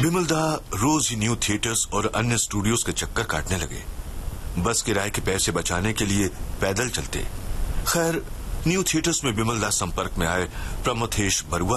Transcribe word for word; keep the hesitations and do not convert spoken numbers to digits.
बिमलदा रोज ही new theatres और अन्य studios के चक्कर काटने लगे। बस किराए के पैसे बचाने के लिए पैदल चलते। खैर न्यू थिएटर्स में बिमलदा संपर्क में आए प्रमथेश बरुआ